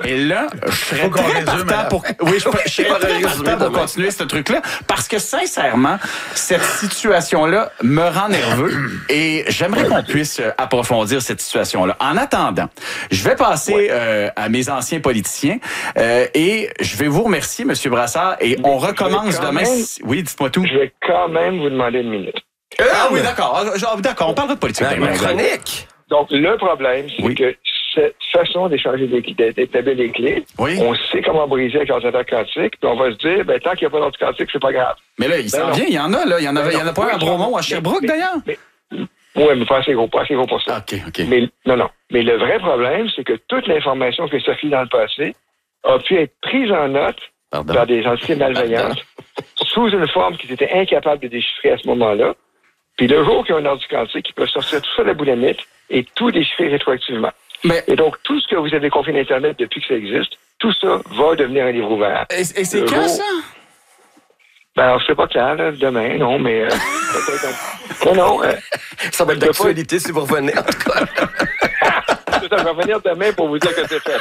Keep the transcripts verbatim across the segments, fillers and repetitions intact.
Et là, je serais très partant pour... Oui, je, je serais très partant pour continuer ce truc-là, parce que sincèrement, cette situation-là me rend nerveux et j'aimerais qu'on puisse approfondir cette situation-là. En attendant, je vais passer ouais. euh, à mes anciens politiciens euh, et je vais vous remercier, M. Brassard, et on recommence demain. Même, oui, dites-moi tout. Je vais quand même vous demander une minute. Euh, ah oui, d'accord. D'accord, on parlera de politique. Ben, demain. Chronique. Donc, le problème, c'est oui. que cette façon d'échanger des clés, d'établir des clés, oui. on sait comment briser avec l'ordinateur quantique, puis on va se dire, ben, tant qu'il n'y a pas d'ordinateur quantique, c'est pas grave. Mais là, il s'en ben vient, il y en a, là. Il y en a, il y en a pas un à Bromont, à Sherbrooke, d'ailleurs. Oui, mais pas assez gros, pas assez gros pour ça. OK, OK. Mais, non, non. Mais le vrai problème, c'est que toute l'information que Sophie dans le passé a pu être prise en note Pardon. par des entités malveillantes sous une forme qu'ils étaient incapables de déchiffrer à ce moment-là. Puis le jour qu'il y a un ordi quantique, il peut sortir tout ça de la boulamitte et tout déchiffrer rétroactivement. Mais... Et donc, tout ce que vous avez confié d'Internet depuis que ça existe, tout ça va devenir un livre ouvert. Et, et c'est le quand, jour... ça? Ben, c'est pas clair, là, demain, non, mais... Euh, peut-être un... Non, non. Euh, ça va être d'actualité pas... si vous revenez, en tout cas. Je vais revenir demain pour vous dire que c'est fait.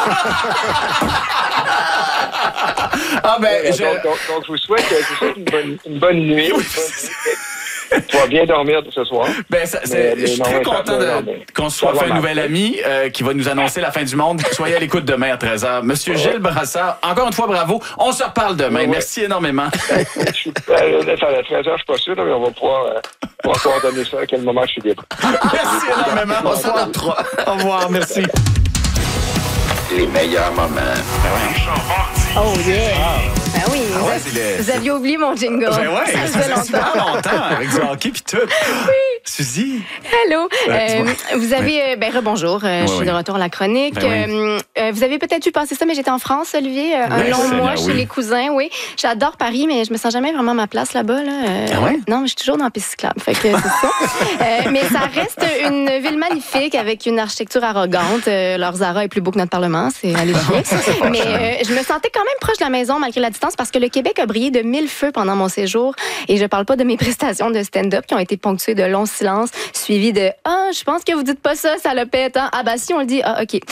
Ah ben, donc, je... donc, donc, donc, je vous souhaite, je vous souhaite une, bonne, une bonne nuit. Oui, tu vas bien dormir ce soir. Ben, ça, mais, je suis très content de, qu'on se soit fait un nouvel ami euh, qui va nous annoncer la fin du monde. Soyez à l'écoute demain à treize heures. Monsieur ouais. Gilles Brassard, encore une fois, bravo. On se reparle demain. Ouais. Merci énormément. Je suis, euh, à treize heures, je suis pas sûr, mais on va pouvoir, euh, pouvoir coordonner ça à quel moment je suis libre. Merci énormément. On s'en a trois. Au revoir, merci. Les meilleurs moments. Oh yeah! Ben oui, ah vous, ouais, avez, vous aviez oublié mon jingle. Ben ouais, ça, ça fait longtemps. super longtemps avec du hockey puis tout. Oui. Suzy. Allô. Euh, vous avez, ouais. ben rebonjour, euh, ouais, je suis de retour à la chronique. Ben oui. euh, vous avez peut-être vu passer ça, mais j'étais en France, Olivier, euh, un ben, long mois chez oui. les cousins, oui. J'adore Paris, mais je me sens jamais vraiment à ma place là-bas. Là. Euh, ah ouais? Non, mais je suis toujours dans la piste cyclable, fait que c'est ça. euh, mais ça reste une ville magnifique avec une architecture arrogante. Euh, leur Zara est plus beau que notre Parlement, c'est allé bien. Mais euh, je me sentais quand même proche de la maison malgré la distance parce que le Québec a brillé de mille feux pendant mon séjour. Et je parle pas de mes prestations de stand-up qui ont été ponctuées de longs silences suivis de « Ah, je pense que vous dites pas ça, ça le pète. Hein? Ah, bah si, on le dit. Ah, OK. Euh...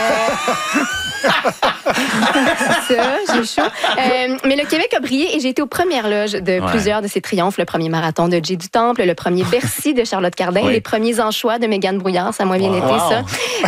C'est ça, j'ai chaud. Euh, mais le Québec a brillé et j'ai été aux premières loges de ouais. plusieurs de ses triomphes. Le premier marathon de Jay du Temple, le premier Bercy de Charlotte Cardin, oui. les premiers Anchois de Mégane Brouillard. Ça m'a bien wow. été, ça.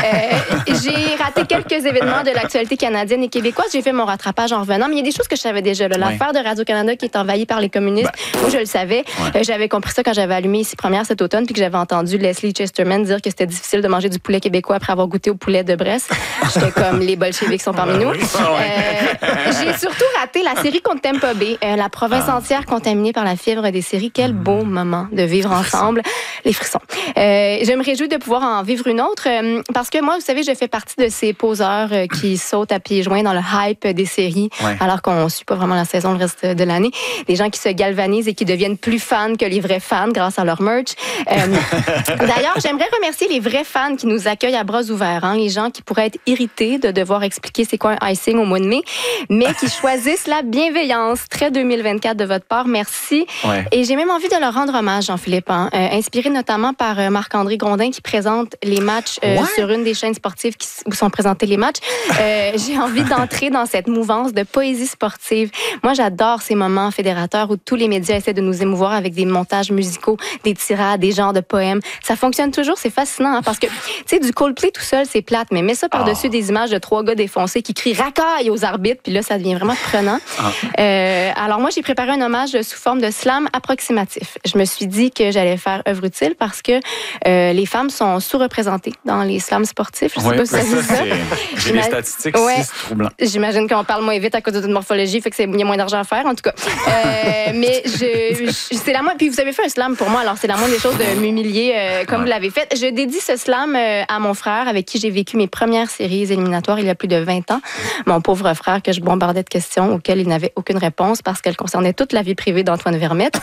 Euh, j'ai raté quelques événements de l'actualité canadienne et québécoise. J'ai fait mon rattrapage en revenant. Mais il y a des choses que je savais déjà. Là. L'affaire oui. de Radio-Canada qui est envahie par les communistes. Ben. Moi, je le savais. Ouais. Euh, j'avais compris ça quand j'avais allumé ici première cet automne puis que j'avais entendu Leslie Chesterman dire que c'était difficile de manger du poulet québécois après avoir goûté au poulet de Brest. J'étais comme les bolcheviks sont parmi nous. Euh, j'ai surtout raté la série contre Tampa Bay, euh, la province ah. entière contaminée par la fièvre des séries. Quel mmh. beau moment de vivre ensemble. Les frissons. Euh, je me réjouis de pouvoir en vivre une autre euh, parce que moi, vous savez, je fais partie de ces poseurs euh, qui sautent à pieds joints dans le hype des séries ouais. alors qu'on ne suit pas vraiment la saison le reste de l'année. Des gens qui se galvanisent et qui deviennent plus fans que les vrais fans grâce à leur merch. Euh, D'ailleurs, j'aimerais remercier les vrais fans qui nous accueillent à bras ouverts. Hein, les gens qui pourraient être irrités de devoir expliquer c'est quoi un icing au mois de mai, mais qui choisissent la bienveillance. Très deux mille vingt-quatre de votre part. Merci. Ouais. Et j'ai même envie de leur rendre hommage, Jean-Philippe. Hein, euh, inspiré notamment par euh, Marc-André Grondin qui présente les matchs euh, ouais. sur une des chaînes sportives qui, où sont présentés les matchs. Euh, j'ai envie d'entrer dans cette mouvance de poésie sportive. Moi, j'adore ces moments fédérateurs où tous les médias essaient de nous émouvoir avec des montages musicaux, des tirades, des genres de poèmes. Ça fonctionne toujours, c'est fascinant hein, parce que, tu sais, du Coldplay tout seul, c'est plate, mais mets ça par-dessus oh. des images de trois gars défoncés qui crient racaille aux arbitres, puis là, ça devient vraiment prenant. Oh. Euh, alors moi, j'ai préparé un hommage sous forme de slam approximatif. Je me suis dit que j'allais faire œuvre utile parce que euh, les femmes sont sous-représentées dans les slams sportifs. Je sais ouais, pas si ça dit ça. J'ai des statistiques, ouais, c'est troublant. J'imagine qu'on parle moins vite à cause de toute morphologie, fait que c'est, il y a moins d'argent à faire, en tout cas. Euh, mais je, je, c'est la moindre... Puis vous avez fait un slam pour moi, alors c'est la moindre des choses de m'humilier euh, comme ouais. vous l'avez fait. Je dédie ce slam euh, à mon frère avec qui j'ai vécu mes premières séries éliminatoires il y a plus de vingt ans. Mon pauvre frère que je bombardais de questions auxquelles il n'avait aucune réponse parce qu'elles concernaient toute la vie privée d'Antoine Vermette.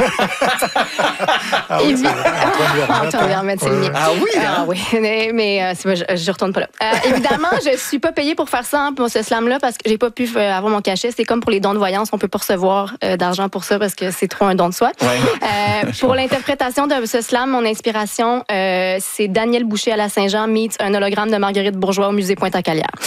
ah oui, puis... Antoine, Antoine Vermette, c'est le mien. Ah oui, hein? Ah oui, mais, mais euh, c'est, je, je retourne pas là. Euh, évidemment, je suis pas payée pour faire ça, hein, pour ce slam-là, parce que j'ai pas pu euh, avoir mon cachet. C'est comme pour les dons de voyance, on peut pas recevoir euh, d'argent pour ça parce que c'est trop un don de soi. Ouais. Euh, pour l'interprétation de ce slam, mon inspiration, euh, c'est Daniel Boucher à la Saint-Jean meets un hologramme de Marguerite Bourgeois au musée Pointe-à-Calière.